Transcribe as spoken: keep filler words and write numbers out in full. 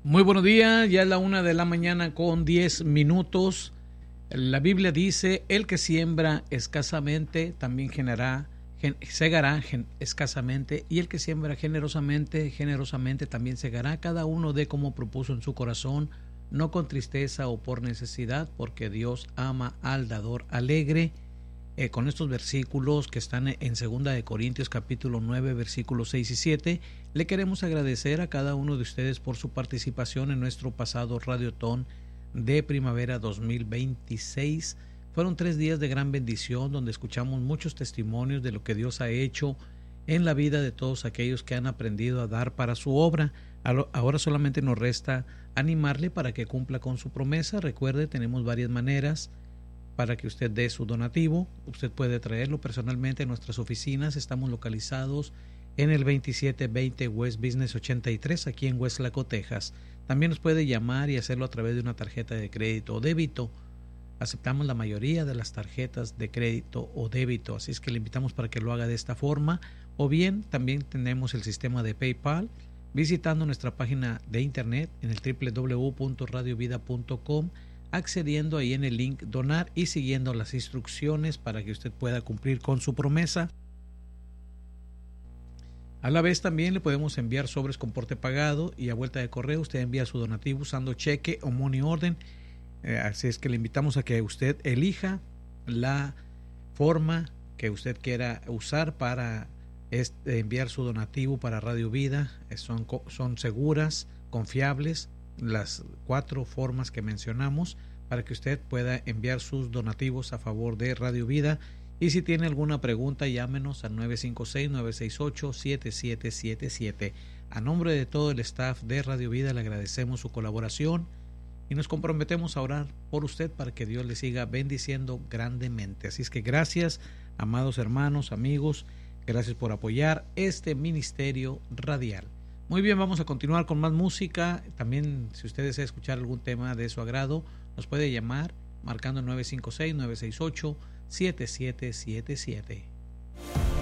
Muy buenos días, ya es la una de la mañana con diez minutos. La Biblia dice, el que siembra escasamente también generará, gen, segará gen, escasamente, y el que siembra generosamente, generosamente también segará. Cada uno de como propuso en su corazón, no con tristeza o por necesidad, porque Dios ama al dador alegre. Eh, con estos versículos que están en segunda de Corintios capítulo nueve versículos seis y siete, le queremos agradecer a cada uno de ustedes por su participación en nuestro pasado Radiotón de primavera dos mil veintiséis. Fueron tres días de gran bendición donde escuchamos muchos testimonios de lo que Dios ha hecho en la vida de todos aquellos que han aprendido a dar para su obra. Ahora solamente nos resta animarle para que cumpla con su promesa. Recuerde, tenemos varias maneras para que usted dé su donativo. Usted puede traerlo personalmente a nuestras oficinas. Estamos localizados en el veintisiete veinte West Business ochenta y tres, aquí en Westlaco, Texas. También nos puede llamar y hacerlo a través de una tarjeta de crédito o débito. Aceptamos la mayoría de las tarjetas de crédito o débito, así es que le invitamos para que lo haga de esta forma. O bien, también tenemos el sistema de PayPal, visitando nuestra página de internet en el doble u doble u doble u punto radio vida punto com, accediendo ahí en el link donar y siguiendo las instrucciones para que usted pueda cumplir con su promesa. A la vez también le podemos enviar sobres con porte pagado y a vuelta de correo usted envía su donativo usando cheque o money order. Eh, así es que le invitamos a que usted elija la forma que usted quiera usar para este, enviar su donativo para Radio Vida. Eh, son, son seguras, confiables, las cuatro formas que mencionamos para que usted pueda enviar sus donativos a favor de Radio Vida. Y si tiene alguna pregunta, llámenos al nueve cinco seis, nueve seis ocho, siete siete siete siete. A nombre de todo el staff de Radio Vida le agradecemos su colaboración y nos comprometemos a orar por usted para que Dios le siga bendiciendo grandemente. Así es que gracias, amados hermanos, amigos, gracias por apoyar este ministerio radial. Muy bien, vamos a continuar con más música. También, si usted desea escuchar algún tema de su agrado, nos puede llamar marcando nueve cinco seis, nueve seis ocho, siete siete siete siete.